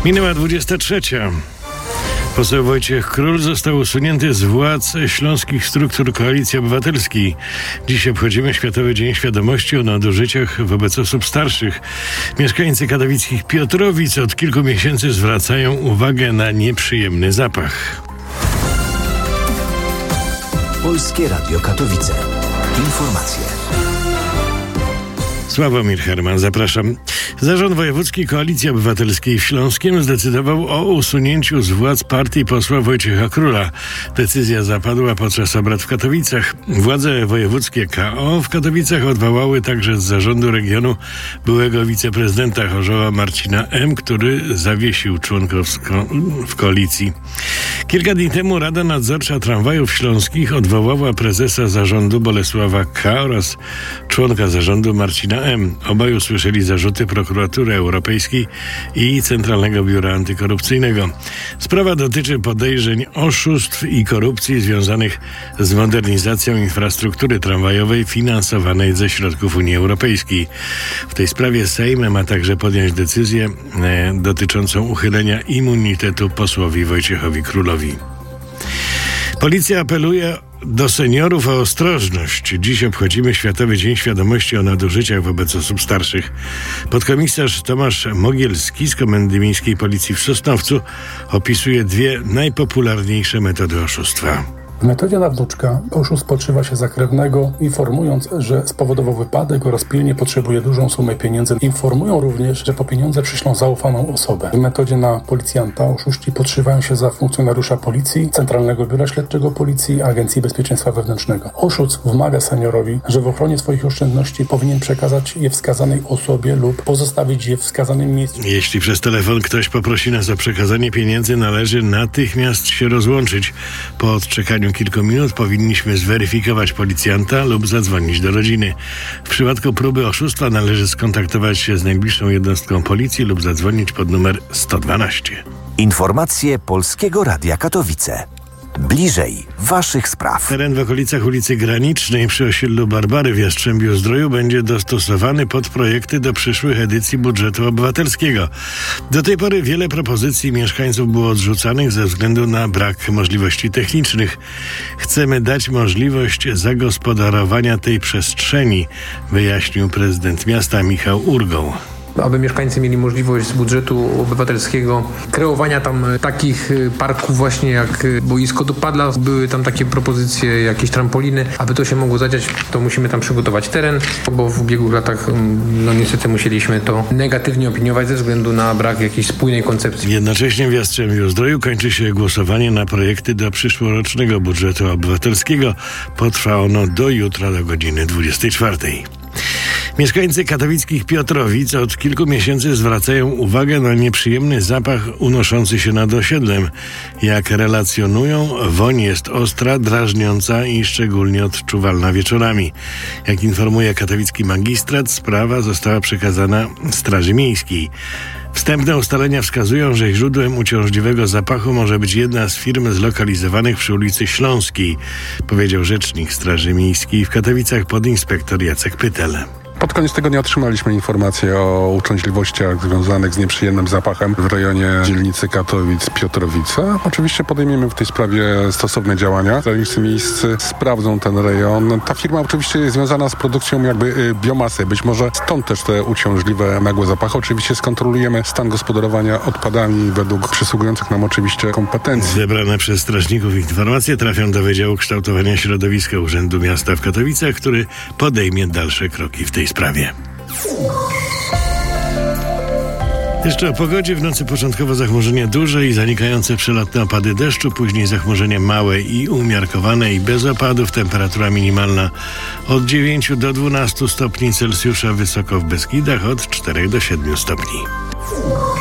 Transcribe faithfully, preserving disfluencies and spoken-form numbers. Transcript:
Minęła dwudziesta trzecia. Poseł Wojciech Król został usunięty z władz śląskich struktur Koalicji Obywatelskiej. Dziś obchodzimy Światowy Dzień Świadomości o nadużyciach wobec osób starszych. Mieszkańcy katowickich Piotrowic od kilku miesięcy zwracają uwagę na nieprzyjemny zapach. Polskie Radio Katowice. Informacje. Sławomir Herman, zapraszam. Zarząd Wojewódzki Koalicji Obywatelskiej w Śląskiem zdecydował o usunięciu z władz partii posła Wojciecha Króla. Decyzja zapadła podczas obrad w Katowicach. Władze wojewódzkie K O w Katowicach odwołały także z zarządu regionu byłego wiceprezydenta Chorzoła Marcina M., który zawiesił członkowsko w koalicji. Kilka dni temu Rada Nadzorcza Tramwajów Śląskich odwołała prezesa zarządu Bolesława K. oraz członka zarządu Marcina M. Obaj usłyszeli zarzuty Prokuratury Europejskiej i Centralnego Biura Antykorupcyjnego. Sprawa dotyczy podejrzeń oszustw i korupcji związanych z modernizacją infrastruktury tramwajowej finansowanej ze środków Unii Europejskiej. W tej sprawie Sejm ma także podjąć decyzję e, dotyczącą uchylenia immunitetu posłowi Wojciechowi Królowi. Policja apeluje do seniorów o ostrożność. Dziś obchodzimy Światowy Dzień Świadomości o nadużyciach wobec osób starszych. Podkomisarz Tomasz Mogielski z Komendy Miejskiej Policji w Sosnowcu opisuje dwie najpopularniejsze metody oszustwa. W metodzie na wnuczka oszust podszywa się za krewnego, informując, że spowodował wypadek oraz pilnie potrzebuje dużą sumę pieniędzy. Informują również, że po pieniądze przyślą zaufaną osobę. W metodzie na policjanta oszuści podszywają się za funkcjonariusza policji, Centralnego Biura Śledczego Policji, Agencji Bezpieczeństwa Wewnętrznego. Oszust wmaga seniorowi, że w ochronie swoich oszczędności powinien przekazać je wskazanej osobie lub pozostawić je w wskazanym miejscu. Jeśli przez telefon ktoś poprosi nas o przekazanie pieniędzy, należy natychmiast się rozłączyć. Po odczekaniu kilku minut powinniśmy zweryfikować policjanta lub zadzwonić do rodziny. W przypadku próby oszustwa należy skontaktować się z najbliższą jednostką policji lub zadzwonić pod numer sto dwanaście. Informacje Polskiego Radia Katowice. Bliżej waszych spraw. Teren w okolicach ulicy Granicznej przy osiedlu Barbary w Jastrzębiu-Zdroju będzie dostosowany pod projekty do przyszłych edycji budżetu obywatelskiego. Do tej pory wiele propozycji mieszkańców było odrzucanych ze względu na brak możliwości technicznych. Chcemy dać możliwość zagospodarowania tej przestrzeni, wyjaśnił prezydent miasta Michał Urgoł. Aby mieszkańcy mieli możliwość z budżetu obywatelskiego kreowania tam takich parków właśnie jak boisko do padla. Były tam takie propozycje, jakieś trampoliny. Aby to się mogło zadziać, to musimy tam przygotować teren, bo w ubiegłych latach no niestety musieliśmy to negatywnie opiniować ze względu na brak jakiejś spójnej koncepcji. Jednocześnie w Jastrzębiu-Zdroju kończy się głosowanie na projekty do przyszłorocznego budżetu obywatelskiego. Potrwa ono do jutra do godziny dwudziestej czwartej. Mieszkańcy katowickich Piotrowic od kilku miesięcy zwracają uwagę na nieprzyjemny zapach unoszący się nad osiedlem. Jak relacjonują, woń jest ostra, drażniąca i szczególnie odczuwalna wieczorami. Jak informuje katowicki magistrat, sprawa została przekazana Straży Miejskiej. Wstępne ustalenia wskazują, że źródłem uciążliwego zapachu może być jedna z firm zlokalizowanych przy ulicy Śląskiej, powiedział rzecznik Straży Miejskiej w Katowicach podinspektor Jacek Pytel. Pod koniec tygodnia otrzymaliśmy informacje o uciążliwościach związanych z nieprzyjemnym zapachem w rejonie dzielnicy Katowic-Piotrowice. Oczywiście podejmiemy w tej sprawie stosowne działania. Zajęci miejscy sprawdzą ten rejon. Ta firma oczywiście jest związana z produkcją jakby biomasy. Być może stąd też te uciążliwe nagłe zapachy. Oczywiście skontrolujemy stan gospodarowania odpadami według przysługujących nam oczywiście kompetencji. Zebrane przez strażników informacje trafią do Wydziału Kształtowania Środowiska Urzędu Miasta w Katowicach, który podejmie dalsze kroki w tej sprawie. Jeszcze o pogodzie. W nocy początkowo zachmurzenie duże i zanikające przelotne opady deszczu, później zachmurzenie małe i umiarkowane i bez opadów. Temperatura minimalna od dziewięciu do dwunastu stopni Celsjusza, wysoko w Beskidach od czterech do siedmiu stopni.